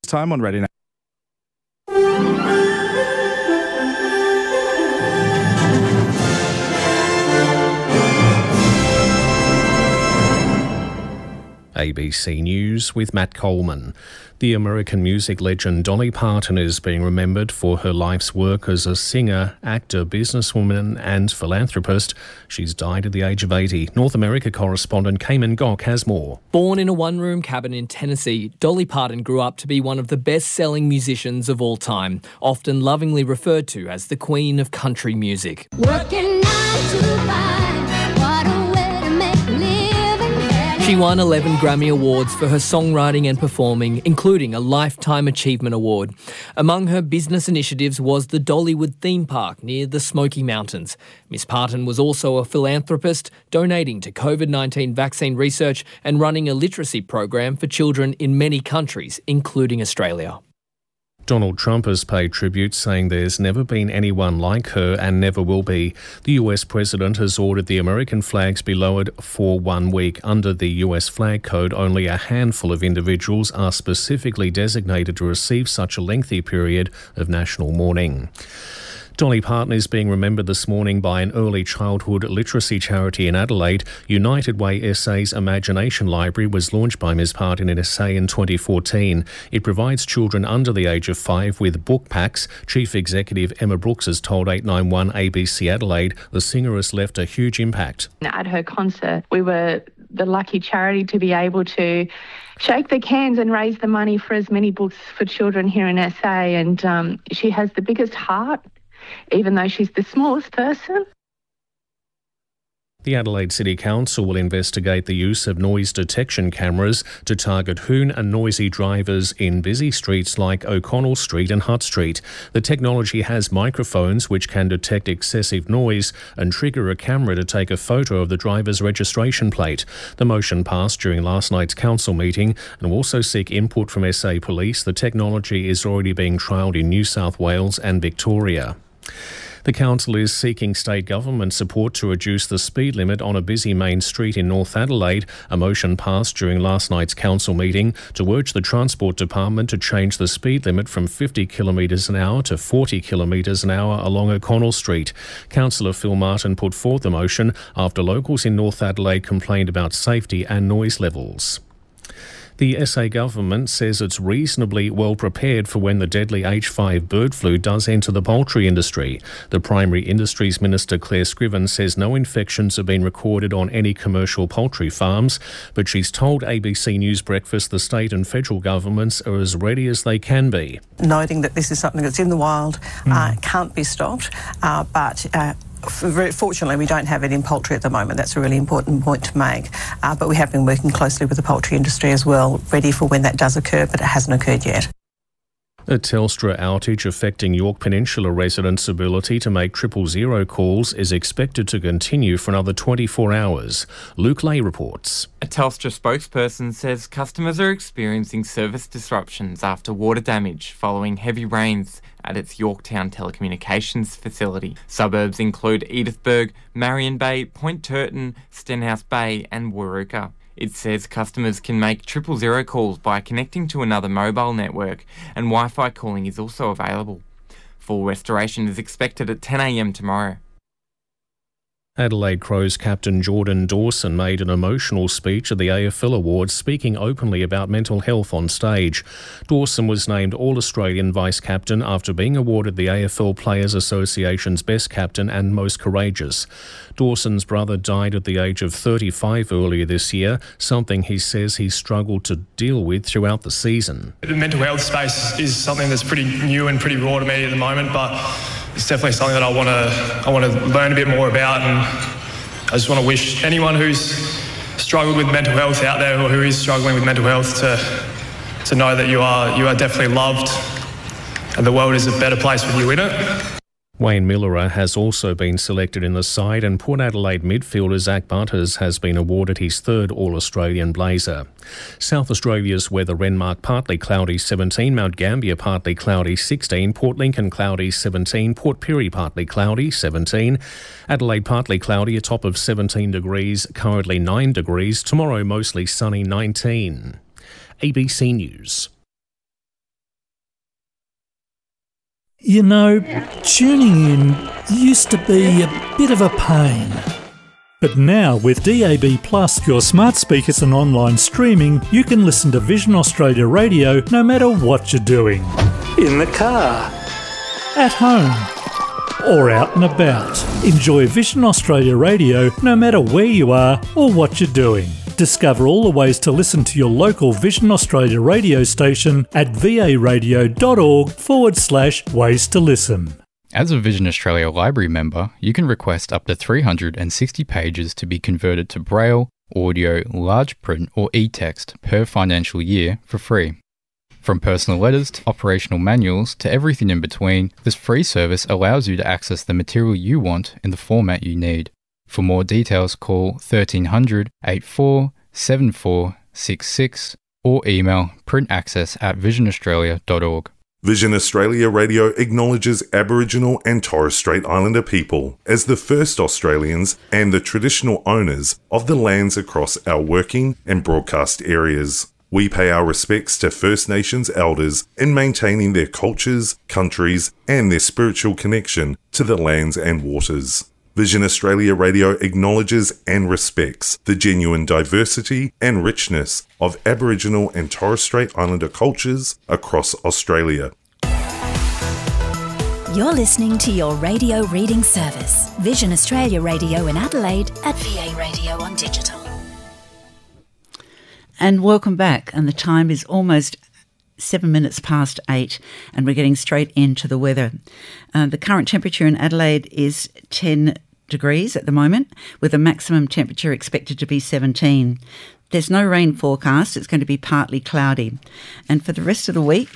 Time on Ready Now. ABC News with Matt Coleman. The American music legend Dolly Parton is being remembered for her life's work as a singer, actor, businesswoman and philanthropist. She's died at the age of 80. North America correspondent Cayman Gock has more. Born in a one-room cabin in Tennessee, Dolly Parton grew up to be one of the best-selling musicians of all time, often lovingly referred to as the Queen of Country Music. Working 9 to 5, what a way to make a living. She won 11 Grammy Awards for her songwriting and performing, including a Lifetime Achievement Award. Among her business initiatives was the Dollywood theme park near the Smoky Mountains. Miss Parton was also a philanthropist, donating to COVID-19 vaccine research and running a literacy program for children in many countries, including Australia. Donald Trump has paid tribute, saying there's never been anyone like her and never will be. The US president has ordered the American flags be lowered for 1 week. Under the US flag code, only a handful of individuals are specifically designated to receive such a lengthy period of national mourning. Dolly Parton is being remembered this morning by an early childhood literacy charity in Adelaide. United Way Essays Imagination Library was launched by Ms Parton in SA in 2014. It provides children under the age of 5 with book packs. Chief Executive Emma Brooks has told 891 ABC Adelaide the singer has left a huge impact. At her concert, we were the lucky charity to be able to shake the cans and raise the money for as many books for children here in SA. And she has the biggest heart, even though she's the smallest person. The Adelaide City Council will investigate the use of noise detection cameras to target hoon and noisy drivers in busy streets like O'Connell Street and Hutt Street. The technology has microphones which can detect excessive noise and trigger a camera to take a photo of the driver's registration plate. The motion passed during last night's council meeting and will also seek input from SA Police. The technology is already being trialled in New South Wales and Victoria. The council is seeking state government support to reduce the speed limit on a busy main street in North Adelaide. A motion passed during last night's council meeting to urge the Transport Department to change the speed limit from 50 kilometres an hour to 40 kilometres an hour along O'Connell Street. Councillor Phil Martin put forth the motion after locals in North Adelaide complained about safety and noise levels. The SA government says it's reasonably well prepared for when the deadly H5 bird flu does enter the poultry industry. The Primary Industries Minister Claire Scriven says no infections have been recorded on any commercial poultry farms, but she's told ABC News Breakfast the state and federal governments are as ready as they can be. Noting that this is something that's in the wild, can't be stopped, but fortunately, we don't have it in poultry at the moment. That's a really important point to make. But we have been working closely with the poultry industry as well, ready for when that does occur, but it hasn't occurred yet. A Telstra outage affecting Yorke Peninsula residents' ability to make 000 calls is expected to continue for another 24 hours. Luke Lay reports. A Telstra spokesperson says customers are experiencing service disruptions after water damage following heavy rains at its Yorktown telecommunications facility. Suburbs include Edithburgh, Marion Bay, Point Turton, Stenhouse Bay and Waruka. It says customers can make 000 calls by connecting to another mobile network, and Wi-Fi calling is also available. Full restoration is expected at 10 a.m. tomorrow. Adelaide Crows captain Jordan Dawson made an emotional speech at the AFL Awards, speaking openly about mental health on stage. Dawson was named All-Australian Vice-Captain after being awarded the AFL Players Association's Best Captain and Most Courageous. Dawson's brother died at the age of 35 earlier this year, something he says he struggled to deal with throughout the season. The mental health space is something that's pretty new and pretty raw to me at the moment, but it's definitely something that I want to learn a bit more about, and I just want to wish anyone who's struggled with mental health out there or who is struggling with mental health to know that you are definitely loved and the world is a better place with you in it. Wayne Millerer has also been selected in the side, and Port Adelaide midfielder Zach Butters has been awarded his third All-Australian blazer. South Australia's weather: Renmark partly cloudy 17, Mount Gambier partly cloudy 16, Port Lincoln cloudy 17, Port Pirie partly cloudy 17, Adelaide partly cloudy, a top of 17 degrees, currently 9 degrees, tomorrow mostly sunny 19. ABC News. You know, tuning in used to be a bit of a pain. But now, with DAB+, your smart speakers and online streaming, you can listen to Vision Australia Radio no matter what you're doing. In the car, at home, or out and about. Enjoy Vision Australia Radio no matter where you are or what you're doing. Discover all the ways to listen to your local Vision Australia radio station at varadio.org/ways to listen. As a Vision Australia Library member, you can request up to 360 pages to be converted to Braille, audio, large print or e-text per financial year for free. From personal letters to operational manuals to everything in between, this free service allows you to access the material you want in the format you need. For more details, call 1300 84 7466 or email printaccess@visionaustralia.org. Vision Australia Radio acknowledges Aboriginal and Torres Strait Islander people as the first Australians and the traditional owners of the lands across our working and broadcast areas. We pay our respects to First Nations elders in maintaining their cultures, countries, and their spiritual connection to the lands and waters. Vision Australia Radio acknowledges and respects the genuine diversity and richness of Aboriginal and Torres Strait Islander cultures across Australia. You're listening to your radio reading service, Vision Australia Radio in Adelaide at VA Radio on Digital. And welcome back, and the time is almost 7 minutes past 8, and we're getting straight into the weather. The current temperature in Adelaide is 10 degrees at the moment, with a maximum temperature expected to be 17. There's no rain forecast. It's going to be partly cloudy. And for the rest of the week,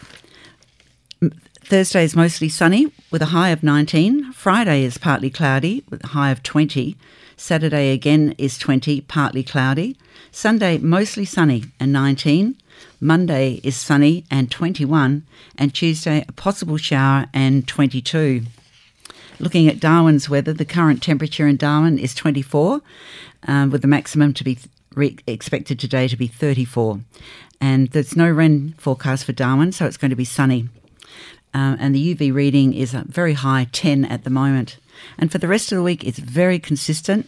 Thursday is mostly sunny with a high of 19. Friday is partly cloudy with a high of 20. Saturday again is 20, partly cloudy. Sunday mostly sunny and 19. Monday is sunny and 21. And Tuesday a possible shower and 22. Looking at Darwin's weather, the current temperature in Darwin is 24, with the maximum to be expected today to be 34. And there's no rain forecast for Darwin, so it's going to be sunny. And the UV reading is a very high 10 at the moment. And for the rest of the week, it's very consistent.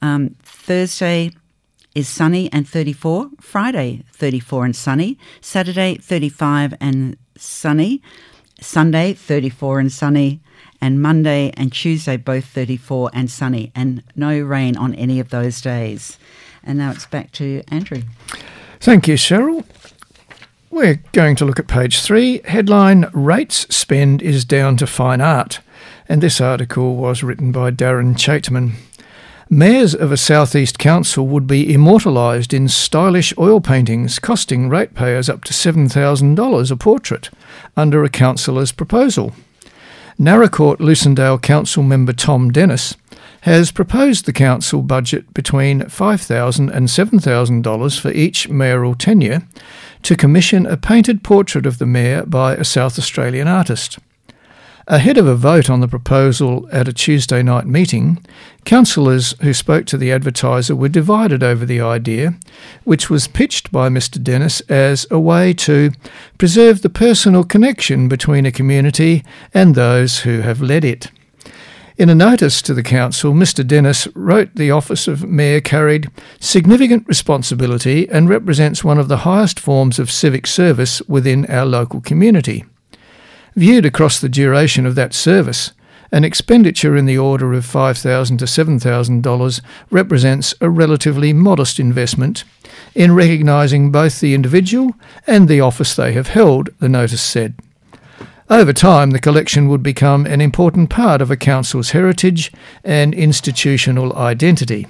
Thursday is sunny and 34. Friday, 34 and sunny. Saturday, 35 and sunny. Sunday, 34 and sunny. And Monday and Tuesday, both 34 and sunny, and no rain on any of those days. And now it's back to Andrew. Thank you, Cheryl. We're going to look at page 3. Headline, Rates Spend is Down to Fine Art. And this article was written by Darren Chaitman. Mayors of a southeast council would be immortalised in stylish oil paintings, costing ratepayers up to $7,000 a portrait, under a councillor's proposal. Naracoorte Lucendale Council member Tom Dennis has proposed the council budget between $5,000 and $7,000 for each mayoral tenure to commission a painted portrait of the mayor by a South Australian artist. Ahead of a vote on the proposal at a Tuesday night meeting, councillors who spoke to the Advertiser were divided over the idea, which was pitched by Mr Dennis as a way to preserve the personal connection between a community and those who have led it. In a notice to the council, Mr Dennis wrote the office of mayor carried significant responsibility and represents one of the highest forms of civic service within our local community. Viewed across the duration of that service, an expenditure in the order of $5,000 to $7,000 represents a relatively modest investment in recognising both the individual and the office they have held, the notice said. Over time, the collection would become an important part of a council's heritage and institutional identity.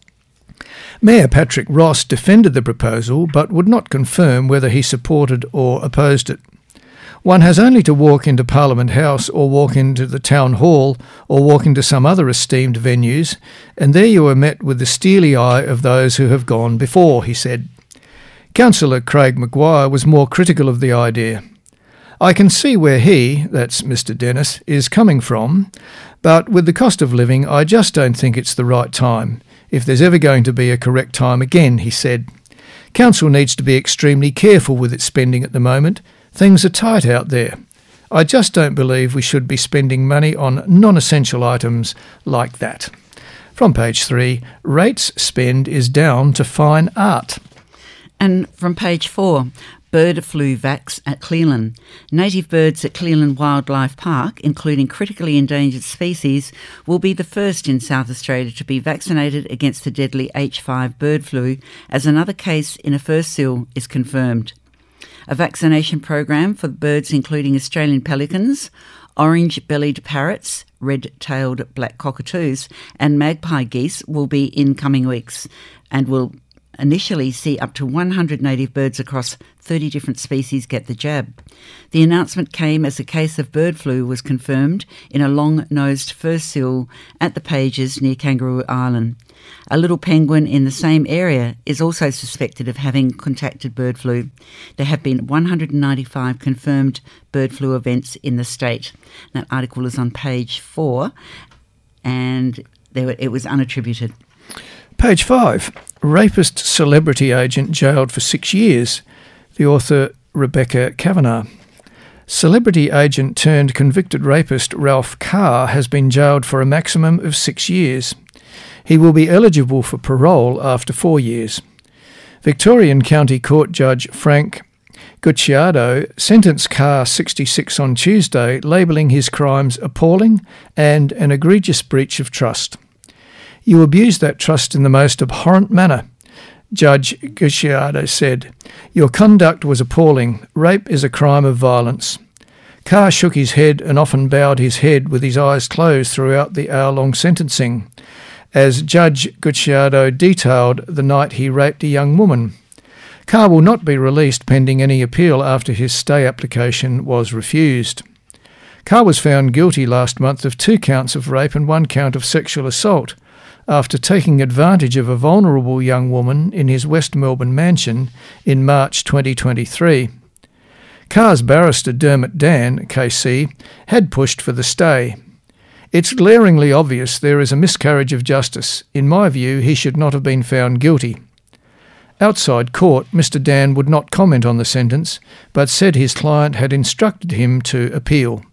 Mayor Patrick Ross defended the proposal but would not confirm whether he supported or opposed it. One has only to walk into Parliament House or walk into the Town Hall or walk into some other esteemed venues, and there you are met with the steely eye of those who have gone before, he said. Councillor Craig Maguire was more critical of the idea. I can see where he, that's Mr Dennis, is coming from, but with the cost of living, I just don't think it's the right time, if there's ever going to be a correct time again, he said. Council needs to be extremely careful with its spending at the moment. Things are tight out there. I just don't believe we should be spending money on non-essential items like that. From page 3, rates spend is down to fine art. And from page 4, bird flu vax at Cleland. Native birds at Cleland Wildlife Park, including critically endangered species, will be the first in South Australia to be vaccinated against the deadly H5 bird flu, as another case in a fursuit is confirmed. A vaccination program for birds including Australian pelicans, orange-bellied parrots, red-tailed black cockatoos and magpie geese will be in coming weeks and will initially see up to 100 native birds across 30 different species get the jab. The announcement came as a case of bird flu was confirmed in a long-nosed fursuit at the Pages near Kangaroo Island. A little penguin in the same area is also suspected of having contracted bird flu. There have been 195 confirmed bird flu events in the state. That article is on page 4 and it was unattributed. Page 5. Rapist celebrity agent jailed for 6 years. The author Rebecca Kavanagh. Celebrity agent turned convicted rapist Ralph Carr has been jailed for a maximum of 6 years. He will be eligible for parole after 4 years. Victorian County Court Judge Frank Gucciardo sentenced Carr 66 on Tuesday, labelling his crimes appalling and an egregious breach of trust. You abused that trust in the most abhorrent manner, Judge Gucciardo said. Your conduct was appalling. Rape is a crime of violence. Carr shook his head and often bowed his head with his eyes closed throughout the hour-long sentencing, as Judge Gucciardo detailed the night he raped a young woman. Carr will not be released pending any appeal after his stay application was refused. Carr was found guilty last month of 2 counts of rape and 1 count of sexual assault, after taking advantage of a vulnerable young woman in his West Melbourne mansion in March 2023. Carr's barrister Dermot Dan, KC, had pushed for the stay. It's glaringly obvious there is a miscarriage of justice. In my view, he should not have been found guilty. Outside court, Mr. Dan would not comment on the sentence, but said his client had instructed him to appeal.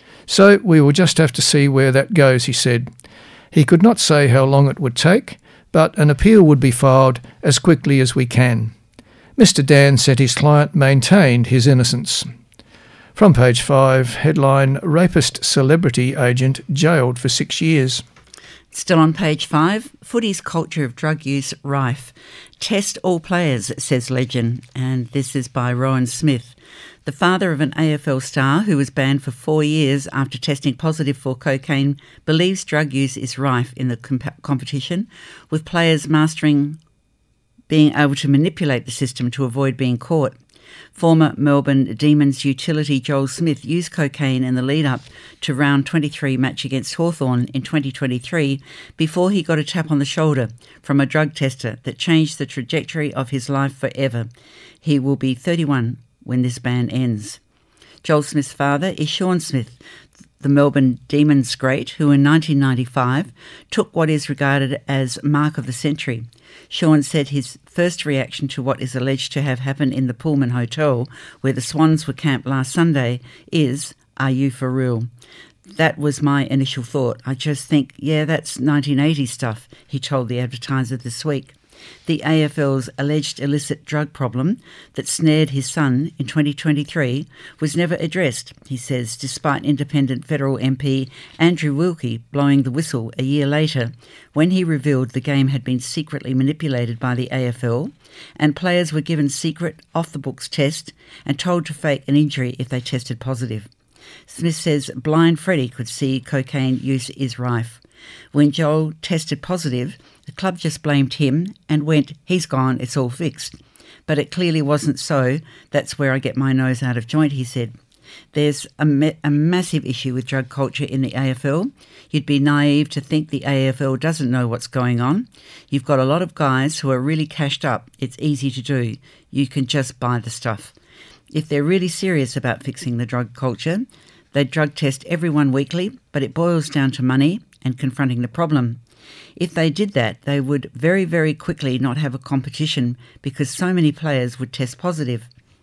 So we will just have to see where that goes, he said. He could not say how long it would take, but an appeal would be filed as quickly as we can. Mr. Dan said his client maintained his innocence. From page 5, headline, Rapist Celebrity Agent Jailed for 6 years. Still on page 5, footy's culture of drug use rife. Test all players, says legend, and this is by Rowan Smith. The father of an AFL star who was banned for 4 years after testing positive for cocaine believes drug use is rife in the competition, with players mastering being able to manipulate the system to avoid being caught. Former Melbourne Demons utility Joel Smith used cocaine in the lead-up to round 23 match against Hawthorn in 2023 before he got a tap on the shoulder from a drug tester that changed the trajectory of his life forever. He will be 31 when this ban ends. Joel Smith's father is Sean Smith, the Melbourne Demons great, who in 1995 took what is regarded as Mark of the Century. Sean said his first reaction to what is alleged to have happened in the Pullman Hotel, where the Swans were camped last Sunday, is, "Are you for real?" That was my initial thought. I just think, yeah, that's 1980s stuff, he told the Advertiser this week. The AFL's alleged illicit drug problem that snared his son in 2023 was never addressed, he says, despite independent federal MP Andrew Wilkie blowing the whistle a year later when he revealed the game had been secretly manipulated by the AFL and players were given secret off-the-books tests and told to fake an injury if they tested positive. Smith says blind Freddie could see cocaine use is rife. When Joel tested positive, the club just blamed him and went, "He's gone, it's all fixed." But it clearly wasn't so. That's where I get my nose out of joint, he said. There's a massive issue with drug culture in the AFL. You'd be naive to think the AFL doesn't know what's going on. You've got a lot of guys who are really cashed up. It's easy to do. You can just buy the stuff. If they're really serious about fixing the drug culture, they'd drug test everyone weekly, but it boils down to money and confronting the problem. If they did that, they would very, very quickly not have a competition because so many players would test positive.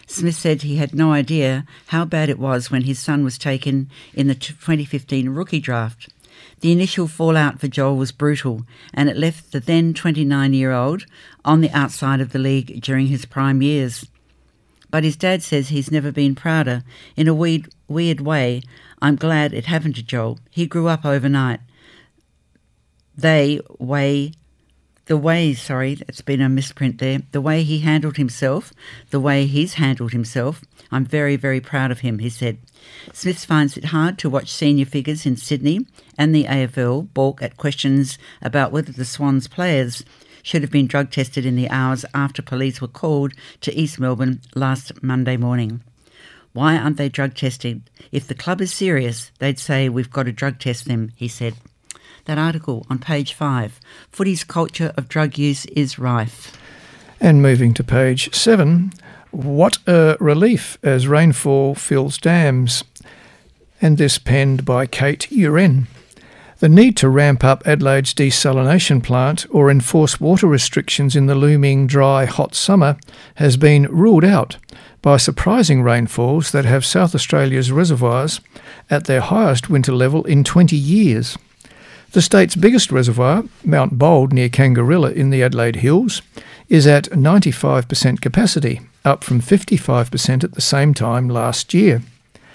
Smith said he had no idea how bad it was when his son was taken in the 2015 rookie draft. The initial fallout for Joel was brutal, and it left the then 29-year-old on the outside of the league during his prime years. But his dad says he's never been prouder. In a weird way, I'm glad it happened to Joel. He grew up overnight. It's been a misprint there. The way he handled himself, the way he's handled himself, I'm very, very proud of him, he said. Smith finds it hard to watch senior figures in Sydney and the AFL balk at questions about whether the Swans players should have been drug tested in the hours after police were called to East Melbourne last Monday morning. Why aren't they drug tested? If the club is serious, they'd say we've got to drug test them, he said. That article on page 5, Footy's culture of drug use is rife. And moving to page 7, what a relief as rainfall fills dams. And this penned by Kate Uren. The need to ramp up Adelaide's desalination plant or enforce water restrictions in the looming dry, hot summer has been ruled out by surprising rainfalls that have South Australia's reservoirs at their highest winter level in 20 years. The state's biggest reservoir, Mount Bold near Kangarilla in the Adelaide Hills, is at 95% capacity, up from 55% at the same time last year.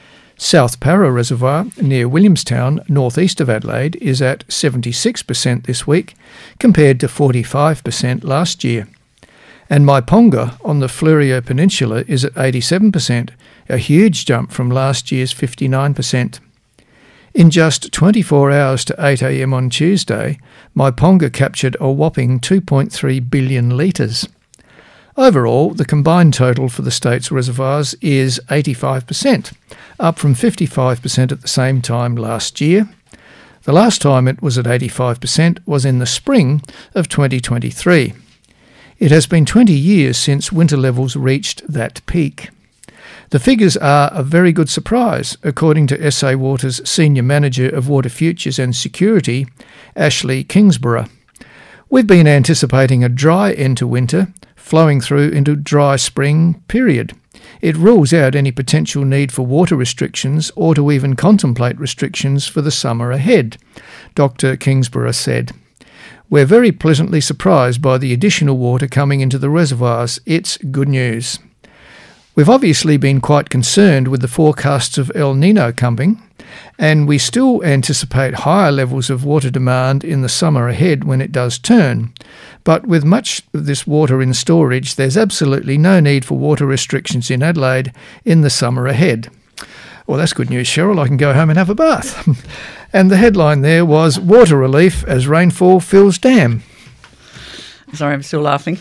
South Para Reservoir near Williamstown, northeast of Adelaide, is at 76% this week, compared to 45% last year. And Maiponga on the Fleurieu Peninsula is at 87%, a huge jump from last year's 59%. In just 24 hours to 8 a.m. on Tuesday, Maiponga captured a whopping 2.3 billion litres. Overall, the combined total for the state's reservoirs is 85%, up from 55% at the same time last year. The last time it was at 85% was in the spring of 2023. It has been 20 years since winter levels reached that peak. The figures are a very good surprise, according to SA Water's Senior Manager of Water Futures and Security, Ashley Kingsborough. We've been anticipating a dry end to winter, flowing through into dry spring period. It rules out any potential need for water restrictions or to even contemplate restrictions for the summer ahead, Dr. Kingsborough said. We're very pleasantly surprised by the additional water coming into the reservoirs. It's good news. We've obviously been quite concerned with the forecasts of El Nino coming, and we still anticipate higher levels of water demand in the summer ahead when it does turn. But with much of this water in storage, there's absolutely no need for water restrictions in Adelaide in the summer ahead. Well, that's good news, Cheryl. I can go home and have a bath. And the headline there was, Water Relief as Rainfall Fills Dam. Sorry, I'm still laughing.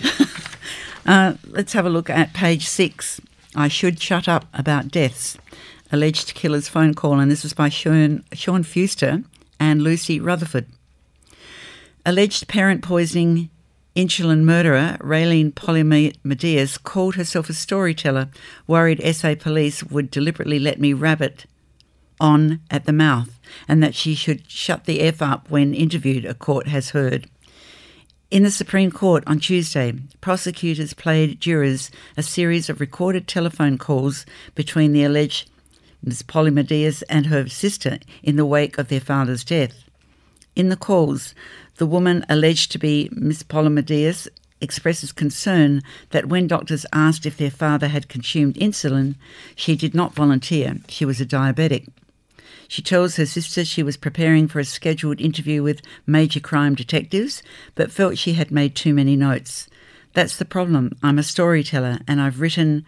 Let's have a look at page 6. I should shut up about deaths. Alleged killer's phone call, and this was by Sean Fuster and Lucy Rutherford. Alleged parent poisoning insulin murderer Raylene Polymedes called herself a storyteller, worried SA police would deliberately let me rabbit on at the mouth, and that she should shut the F up when interviewed, a court has heard. In the Supreme Court on Tuesday, prosecutors played jurors a series of recorded telephone calls between the alleged Ms. Polymedes and her sister in the wake of their father's death. In the calls, the woman alleged to be Ms. Polymedes expresses concern that when doctors asked if their father had consumed insulin, she did not volunteer. She was a diabetic. She tells her sister she was preparing for a scheduled interview with major crime detectives, but felt she had made too many notes. That's the problem. I'm a storyteller and I've written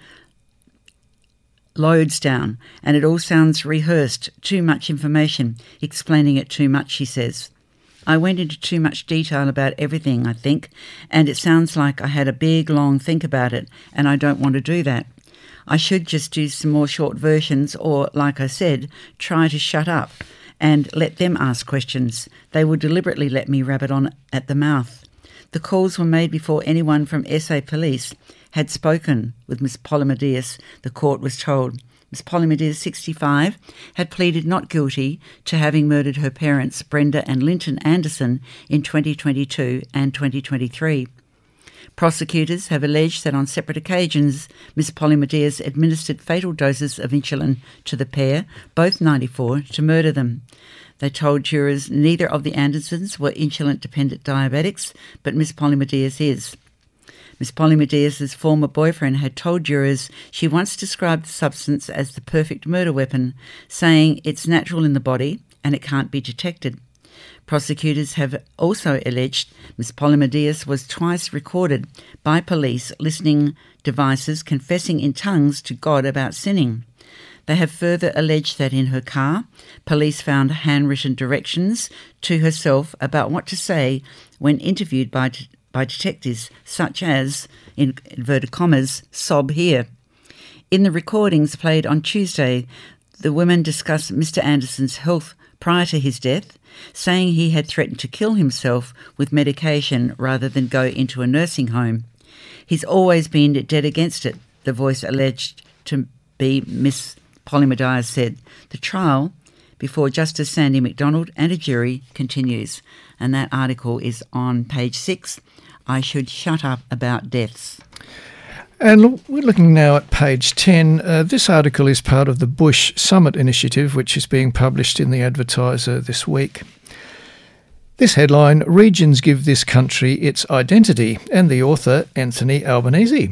loads down, and it all sounds rehearsed, too much information, explaining it too much, she says. I went into too much detail about everything, I think, and it sounds like I had a big, long think about it, and I don't want to do that. I should just do some more short versions or, like I said, try to shut up and let them ask questions. They would deliberately let me rabbit on at the mouth. The calls were made before anyone from SA Police had spoken with Ms. Polymedes, the court was told. Ms. Polymedes, 65, had pleaded not guilty to having murdered her parents, Brenda and Linton Anderson, in 2022 and 2023. Prosecutors have alleged that on separate occasions, Ms. Polymadeus administered fatal doses of insulin to the pair, both 94, to murder them. They told jurors neither of the Andersons were insulin-dependent diabetics, but Ms. Polymadeus is. Ms. Polymadeus' former boyfriend had told jurors she once described the substance as the perfect murder weapon, saying it's natural in the body and it can't be detected. Prosecutors have also alleged Ms. Polymadeus was twice recorded by police listening devices confessing in tongues to God about sinning. They have further alleged that in her car, police found handwritten directions to herself about what to say when interviewed by detectives, such as, in inverted commas, sob here. In the recordings played on Tuesday, the women discussed Mr. Anderson's health prior to his death, saying he had threatened to kill himself with medication rather than go into a nursing home. He's always been dead against it, the voice alleged to be Miss Polymadeus said. The trial before Justice Sandy McDonald and a jury continues, and that article is on page 6. I should shut up about deaths. And we're looking now at page 10. This article is part of the Bush Summit Initiative, which is being published in the Advertiser this week. This headline, Regions Give This Country Its Identity, and the author, Anthony Albanese.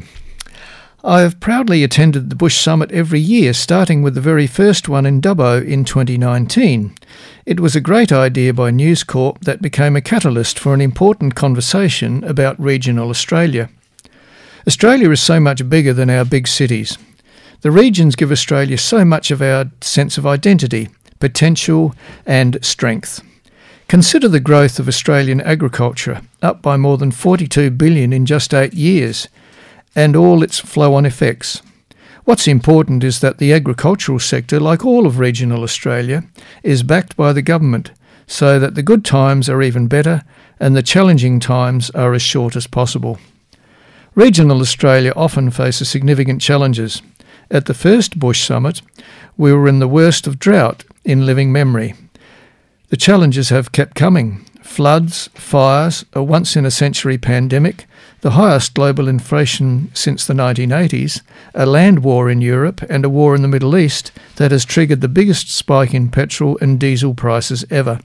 I have proudly attended the Bush Summit every year, starting with the very first one in Dubbo in 2019. It was a great idea by News Corp that became a catalyst for an important conversation about regional Australia. Australia is so much bigger than our big cities. The regions give Australia so much of our sense of identity, potential and strength. Consider the growth of Australian agriculture, up by more than $42 billion in just 8 years, and all its flow-on effects. What's important is that the agricultural sector, like all of regional Australia, is backed by the government, so that the good times are even better and the challenging times are as short as possible. Regional Australia often faces significant challenges. At the first Bush Summit, we were in the worst of drought in living memory. The challenges have kept coming. Floods, fires, a once-in-a-century pandemic, the highest global inflation since the 1980s, a land war in Europe and a war in the Middle East that has triggered the biggest spike in petrol and diesel prices ever.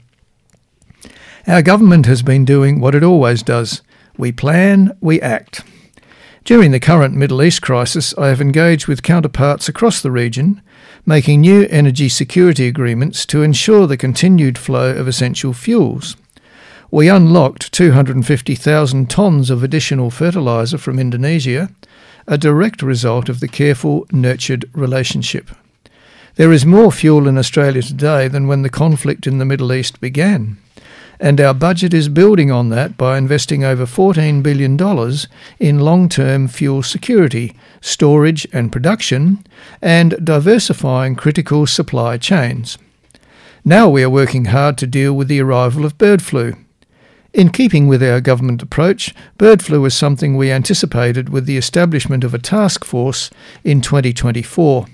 Our government has been doing what it always does. We plan, we act. During the current Middle East crisis, I have engaged with counterparts across the region, making new energy security agreements to ensure the continued flow of essential fuels. We unlocked 250,000 tonnes of additional fertiliser from Indonesia, a direct result of the careful, nurtured relationship. There is more fuel in Australia today than when the conflict in the Middle East began, and our budget is building on that by investing over $14 billion in long-term fuel security, storage and production, and diversifying critical supply chains. Now we are working hard to deal with the arrival of bird flu. In keeping with our government approach, bird flu was something we anticipated with the establishment of a task force in 2024.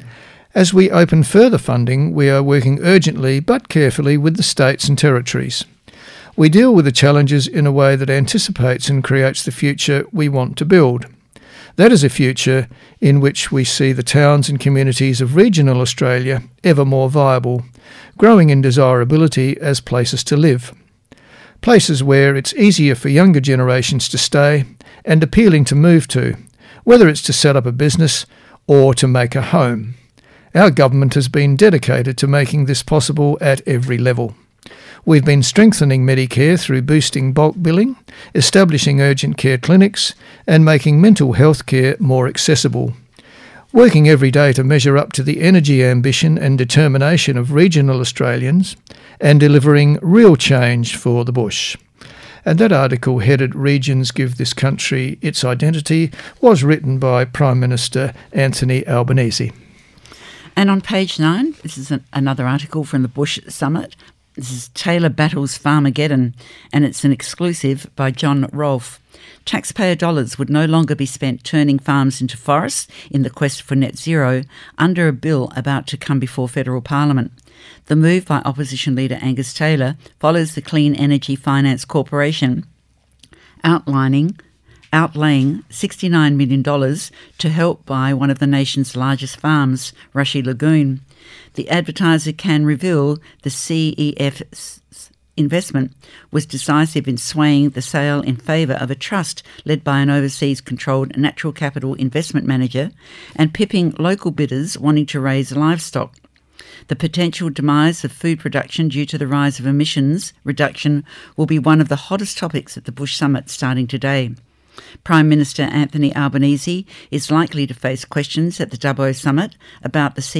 As we open further funding, we are working urgently but carefully with the states and territories. We deal with the challenges in a way that anticipates and creates the future we want to build. That is a future in which we see the towns and communities of regional Australia ever more viable, growing in desirability as places to live. Places where it's easier for younger generations to stay and appealing to move to, whether it's to set up a business or to make a home. Our government has been dedicated to making this possible at every level. We've been strengthening Medicare through boosting bulk billing, establishing urgent care clinics, and making mental health care more accessible. Working every day to measure up to the energy ambition and determination of regional Australians, and delivering real change for the bush. And that article headed Regions Give This Country Its Identity was written by Prime Minister Anthony Albanese. And on page 9, this is another article from the Bush Summit. This is Taylor Battles Farmageddon, and it's an exclusive by John Rolfe. Taxpayer dollars would no longer be spent turning farms into forests in the quest for net zero under a bill about to come before federal parliament. The move by opposition leader Angus Taylor follows the Clean Energy Finance Corporation outlining outlaying $69 million to help buy one of the nation's largest farms, Rushy Lagoon. The advertiser can reveal the CEF's investment was decisive in swaying the sale in favour of a trust led by an overseas-controlled natural capital investment manager and pipping local bidders wanting to raise livestock. The potential demise of food production due to the rise of emissions reduction will be one of the hottest topics at the Bush Summit starting today. Prime Minister Anthony Albanese is likely to face questions at the Dubbo Summit about the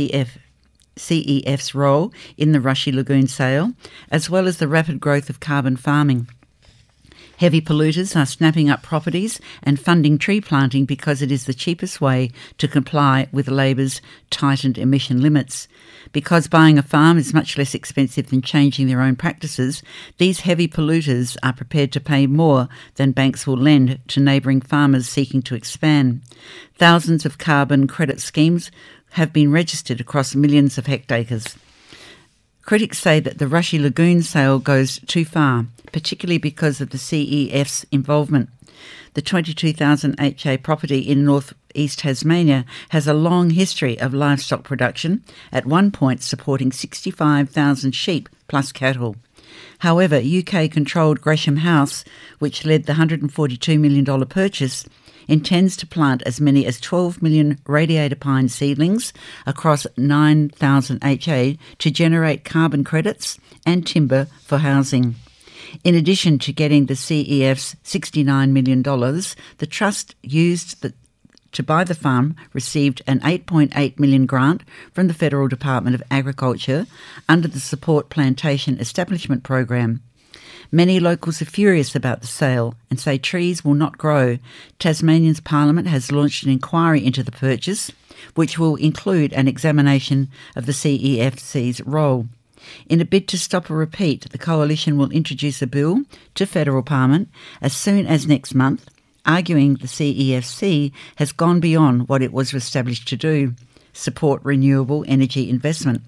CEF's role in the Rushy Lagoon sale, as well as the rapid growth of carbon farming. Heavy polluters are snapping up properties and funding tree planting because it is the cheapest way to comply with Labor's tightened emission limits. Because buying a farm is much less expensive than changing their own practices, these heavy polluters are prepared to pay more than banks will lend to neighbouring farmers seeking to expand. Thousands of carbon credit schemes have been registered across millions of hectares. Critics say that the Rushy Lagoon sale goes too far, particularly because of the CEF's involvement. The 22,000 HA property in north-east Tasmania has a long history of livestock production, at one point supporting 65,000 sheep plus cattle. However, UK-controlled Gresham House, which led the $142 million purchase, intends to plant as many as 12 million radiator pine seedlings across 9,000 HA to generate carbon credits and timber for housing. In addition to getting the CEF's $69 million, the trust used to buy the farm received an $8.8 million grant from the Federal Department of Agriculture under the Support Plantation Establishment Program. Many locals are furious about the sale and say trees will not grow. Tasmania's Parliament has launched an inquiry into the purchase, which will include an examination of the CEFC's role. In a bid to stop a repeat, the Coalition will introduce a bill to Federal Parliament as soon as next month, arguing the CEFC has gone beyond what it was established to do, support renewable energy investment.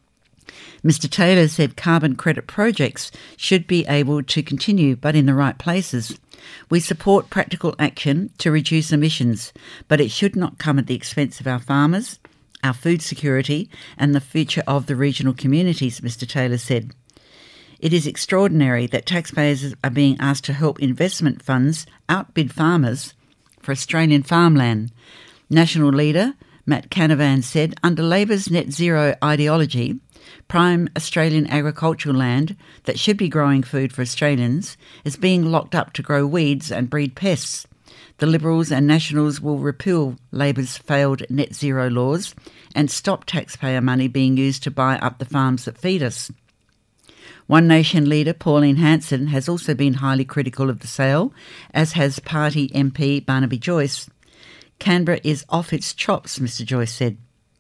Mr Taylor said carbon credit projects should be able to continue, but in the right places. We support practical action to reduce emissions, but it should not come at the expense of our farmers, our food security and the future of the regional communities, Mr Taylor said. It is extraordinary that taxpayers are being asked to help investment funds outbid farmers for Australian farmland. National leader Matt Canavan said, under Labor's net zero ideology, prime Australian agricultural land that should be growing food for Australians is being locked up to grow weeds and breed pests. The Liberals and Nationals will repeal Labor's failed net zero laws and stop taxpayer money being used to buy up the farms that feed us. One Nation leader Pauline Hanson has also been highly critical of the sale, as has party MP Barnaby Joyce. Canberra is off its chops, Mr Joyce said.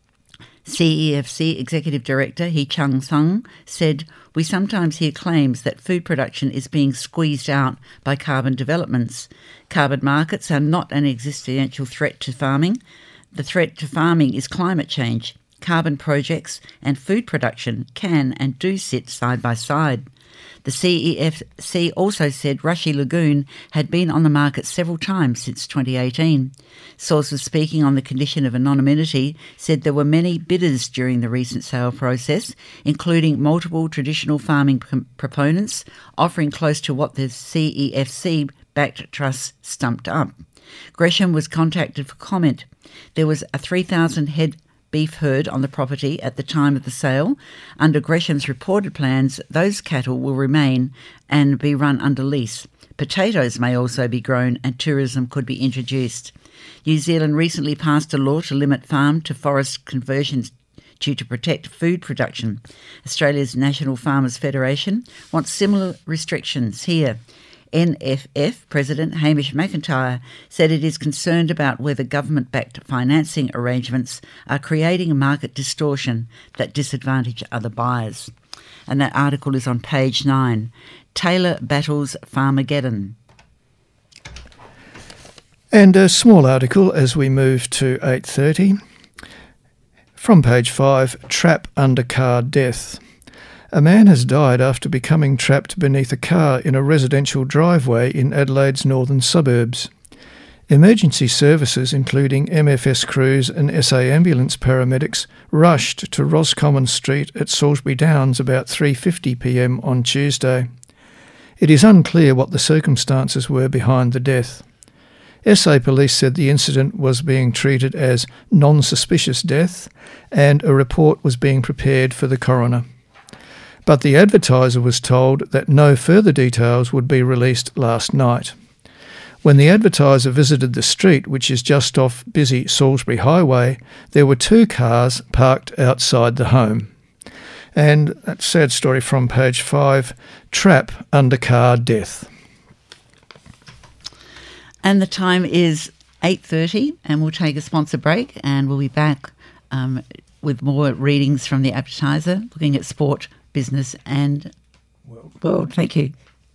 CEFC Executive Director He Chung Sung said, we sometimes hear claims that food production is being squeezed out by carbon developments. Carbon markets are not an existential threat to farming. The threat to farming is climate change. Carbon projects and food production can and do sit side by side. The CEFC also said Rushy Lagoon had been on the market several times since 2018. Sources speaking on the condition of anonymity said there were many bidders during the recent sale process, including multiple traditional farming proponents offering close to what the CEFC-backed trust stumped up. Gresham was contacted for comment. There was a 3,000-head beef herd on the property at the time of the sale. Under Gresham's reported plans, those cattle will remain and be run under lease. Potatoes may also be grown and tourism could be introduced. New Zealand recently passed a law to limit farm to forest conversions due to protect food production. Australia's National Farmers Federation wants similar restrictions here. NFF President Hamish McIntyre said it is concerned about whether government-backed financing arrangements are creating a market distortion that disadvantage other buyers. And that article is on page 9. Taylor battles Farmageddon. And a small article as we move to 8:30. From page 5, Trap under car death. A man has died after becoming trapped beneath a car in a residential driveway in Adelaide's northern suburbs. Emergency services, including MFS crews and SA ambulance paramedics, rushed to Roscommon Street at Salisbury Downs about 3:50 p.m. on Tuesday. It is unclear what the circumstances were behind the death. SA Police said the incident was being treated as non-suspicious death and a report was being prepared for the coroner. But the Advertiser was told that no further details would be released last night. When the Advertiser visited the street, which is just off busy Salisbury Highway, there were 2 cars parked outside the home. And that sad story from page 5, trap under car death. And the time is 8:30 and we'll take a sponsor break and we'll be back with more readings from the Advertiser, looking at sport, business and world. Thank you.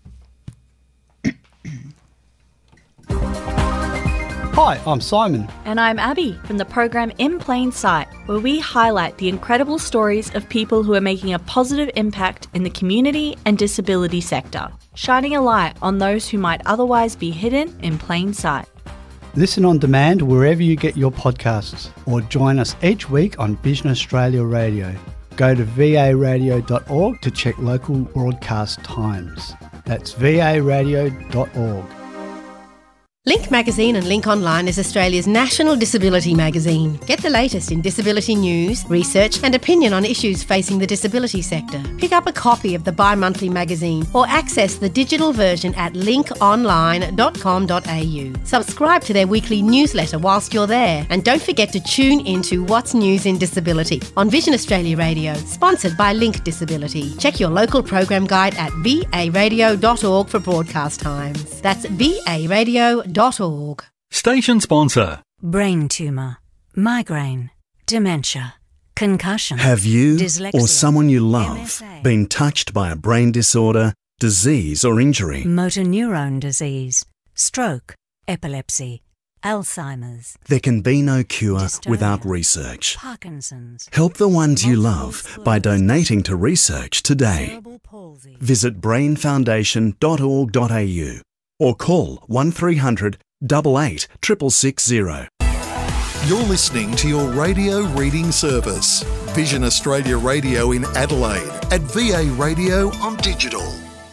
Hi, I'm Simon. And I'm Abby from the program In Plain Sight, where we highlight the incredible stories of people who are making a positive impact in the community and disability sector, shining a light on those who might otherwise be hidden in plain sight. Listen on demand wherever you get your podcasts, or join us each week on Vision Australia Radio. Go to varadio.org to check local broadcast times. That's varadio.org. Link Magazine and Link Online is Australia's national disability magazine. Get the latest in disability news, research and opinion on issues facing the disability sector. Pick up a copy of the bi-monthly magazine or access the digital version at linkonline.com.au. Subscribe to their weekly newsletter whilst you're there, and don't forget to tune into What's News in Disability on Vision Australia Radio, sponsored by Link Disability. Check your local program guide at varadio.org for broadcast times. That's varadio.org. Station sponsor. Brain tumour, migraine, dementia, concussion. Have you dyslexia, or someone you love MSA, been touched by a brain disorder, disease or injury? motor neurone disease, stroke, epilepsy, Alzheimer's. There can be no cure Dystonia, without research. Parkinson's. Help the ones you love by donating to research today. Visit brainfoundation.org.au or call 1300 88 660. You're listening to your radio reading service, Vision Australia Radio in Adelaide, at VA Radio on digital.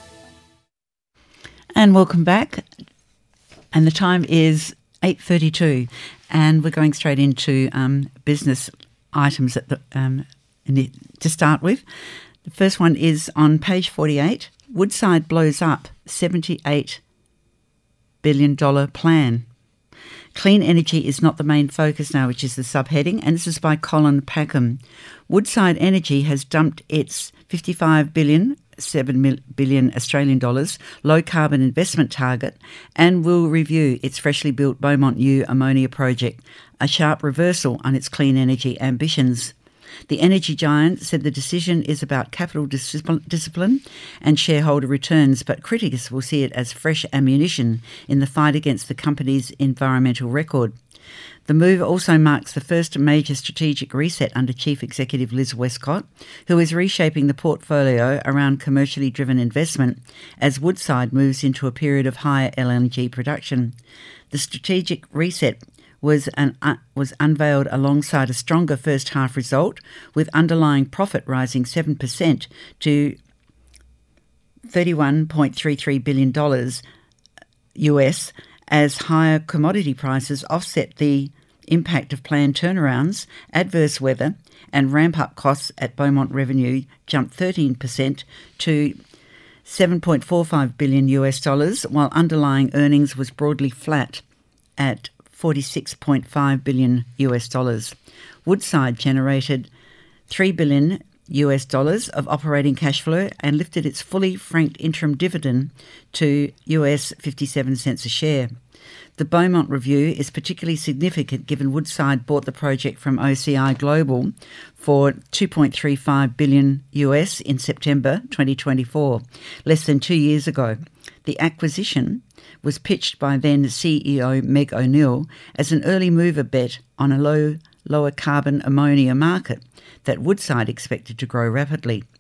And welcome back. And the time is 8:32, and we're going straight into business items at the to start with. The first one is on page 48. Woodside blows up $78 billion plan. Clean energy is not the main focus now, which is the subheading, and this is by Colin Packham. Woodside Energy has dumped its $55 billion, $7 billion Australian dollars, low-carbon investment target and will review its freshly built Beaumont New ammonia project, a sharp reversal on its clean energy ambitions. The energy giant said the decision is about capital discipline and shareholder returns, but critics will see it as fresh ammunition in the fight against the company's environmental record. The move also marks the first major strategic reset under Chief Executive Liz Westcott, who is reshaping the portfolio around commercially driven investment as Woodside moves into a period of higher LNG production. The strategic reset was unveiled alongside a stronger first half result, with underlying profit rising 7% to $31.33 billion US, as higher commodity prices offset the impact of planned turnarounds, adverse weather and ramp-up costs at Beaumont. Revenue jumped 13% to $7.45 billion US, while underlying earnings was broadly flat at $46.5 billion US. Woodside generated $3 billion US of operating cash flow and lifted its fully franked interim dividend to US 57 cents a share. The Beaumont review is particularly significant given Woodside bought the project from OCI Global for $2.35 billion US in September 2024, less than 2 years ago. The acquisition was pitched by then CEO Meg O'Neill as an early mover bet on a lower carbon ammonia market that Woodside expected to grow rapidly.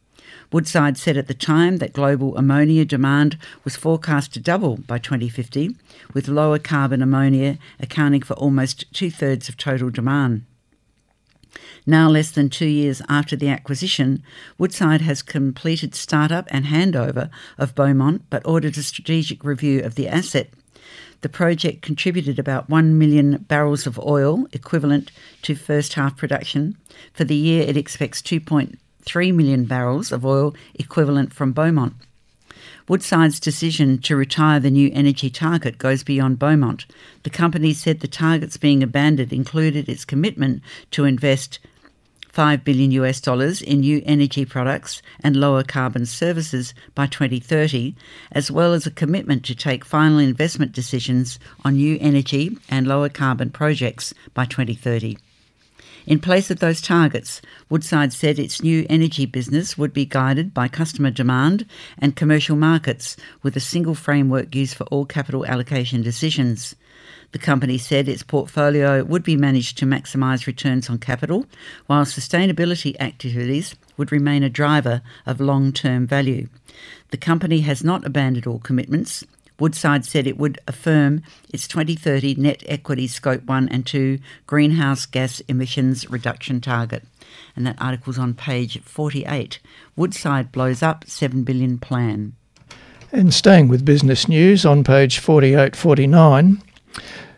Woodside said at the time that global ammonia demand was forecast to double by 2050, with lower carbon ammonia accounting for almost 2/3 of total demand. Now, less than 2 years after the acquisition, Woodside has completed startup and handover of Beaumont, but ordered a strategic review of the asset. The project contributed about 1 million barrels of oil, equivalent to first half production. For the year, it expects 2.3 million barrels of oil equivalent from Beaumont. Woodside's decision to retire the new energy target goes beyond Beaumont. The company said the targets being abandoned included its commitment to invest $5 billion in new energy products and lower carbon services by 2030, as well as a commitment to take final investment decisions on new energy and lower carbon projects by 2030. In place of those targets, Woodside said its new energy business would be guided by customer demand and commercial markets, with a single framework used for all capital allocation decisions. The company said its portfolio would be managed to maximise returns on capital, while sustainability activities would remain a driver of long-term value. The company has not abandoned all commitments. Woodside said it would affirm its 2030 net equity Scope 1 and 2 greenhouse gas emissions reduction target. And that article's on page 48. Woodside blows up $7 billion plan. And staying with business news on page 48-49,